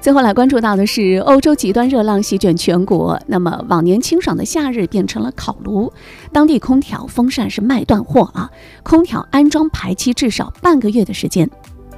最后来关注到的是欧洲极端热浪席卷全国，那么往年清爽的夏日变成了烤炉，当地空调风扇是卖断货啊，空调安装排期至少半个月的时间。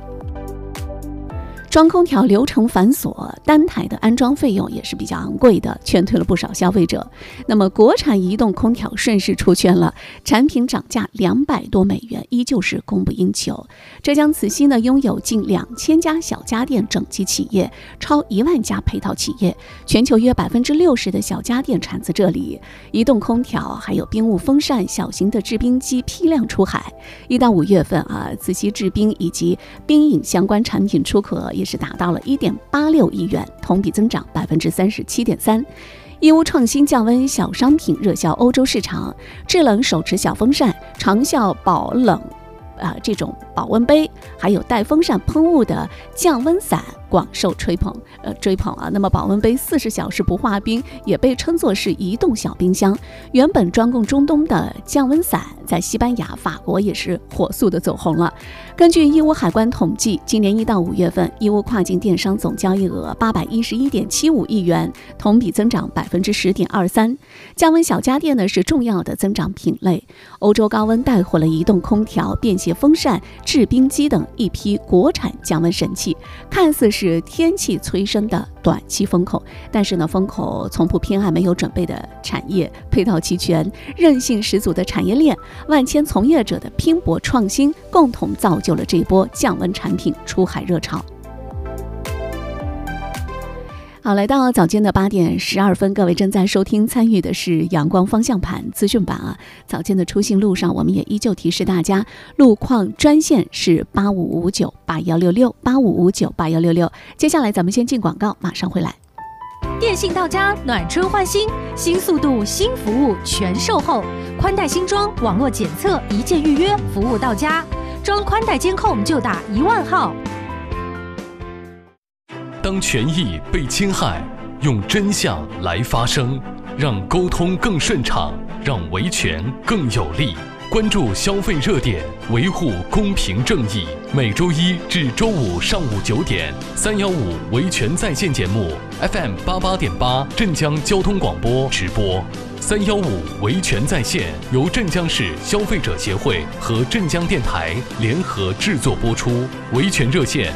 装空调流程繁琐，单台的安装费用也是比较昂贵的，劝退了不少消费者。那么国产移动空调顺势出圈了，产品涨价200多美元，依旧是供不应求。浙江慈溪呢，拥有近2000家小家电整机企业，超1万家配套企业，全球约60%的小家电产自这里。移动空调还有冰雾风扇、小型的制冰机批量出海。1到5月份慈溪制冰以及冰饮相关产品出口也是达到了1.86亿元，同比增长37.3%。义乌创新降温小商品热销欧洲市场，制冷手持小风扇、长效保冷这种保温杯，还有带风扇喷雾的降温伞广受追捧啊。那么保温杯40小时不化冰，也被称作是移动小冰箱。原本专供中东的降温伞，在西班牙、法国也是火速的走红了。根据义乌海关统计，今年1到5月份，义乌跨境电商总交易额811.75亿元，同比增长10.23%。降温小家电呢是重要的增长品类，欧洲高温带火了移动空调、便携风扇、制冰机等一批国产降温神器，看似是天气催生的短期风口，但是呢，风口从不偏爱没有准备的产业，配套齐全、韧性十足的产业链，万千从业者的拼搏创新，共同造就了这波降温产品出海热潮。好，来到早间的8点12分，各位正在收听参与的是阳光方向盘资讯版啊。早间的出行路上，我们也依旧提示大家，路况专线是8559816685598166。接下来咱们先进广告，马上回来。 电信到家，暖春换新，新速度新服务全售后，宽带新装，网络检测一键预约，服务到家。装宽带监控就打1万号。 当权益被侵害，用真相来发声，让沟通更顺畅，让维权更有力。关注消费热点，维护公平正义。每周一至周五上午9点，315维权在线节目 FM 88.8镇江交通广播直播。315维权在线由镇江市消费者协会和镇江电台联合制作播出。维权热线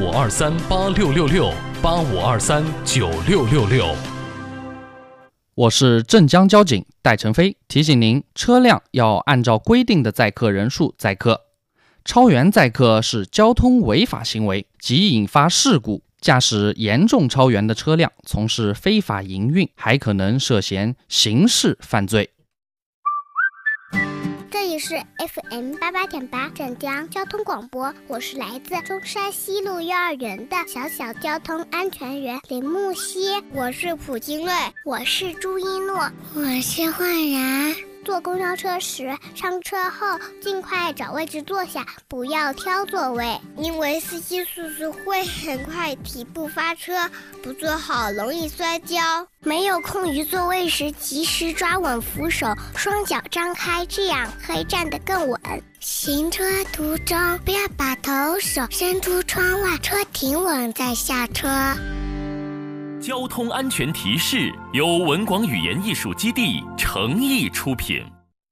8523866685239666。 我是镇江交警戴成飞，提醒您，车辆要按照规定的载客人数载客，超员载客是交通违法行为，即引发事故。驾驶严重超员的车辆从事非法营运，还可能涉嫌刑事犯罪。 这里是 FM 88.8镇江交通广播，我是来自中山西路幼儿园的小小交通安全员林木熙。 我是蒲金瑞， 我是朱一诺， 我是焕然。 坐公交车时，上车后尽快找位置坐下，不要挑座位， 因为司机速度会很快，体步发车，不坐好容易摔跤。 没有空余座位时，及时抓稳扶手，双脚张开，这样可以站得更稳。 行车途中不要把头手伸出窗外，车停稳再下车。 交通安全提示由文广语言艺术基地诚意出品。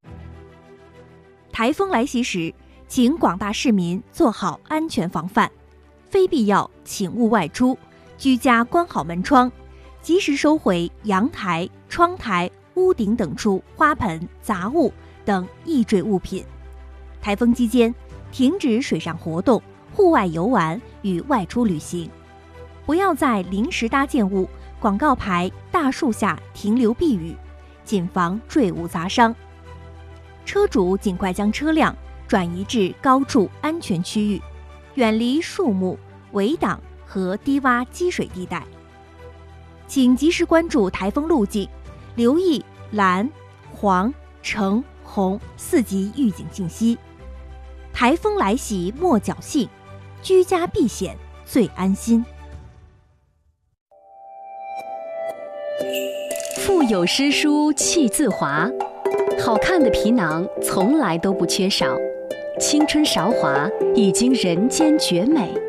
台风来袭时，请广大市民做好安全防范，非必要请勿外出，居家关好门窗，及时收回阳台、窗台、屋顶等处花盆、杂物等易坠物品。台风期间，停止水上活动、户外游玩与外出旅行。不要在临时搭建物、广告牌、大树下停留避雨，谨防坠物砸伤。车主尽快将车辆转移至高处安全区域，远离树木、围挡和低洼积水地带。请及时关注台风路径，留意蓝、黄、橙、红4级预警信息。台风来袭莫侥幸，居家避险最安心。 腹有诗书气自华，好看的皮囊从来都不缺少，青春韶华已经人间绝美。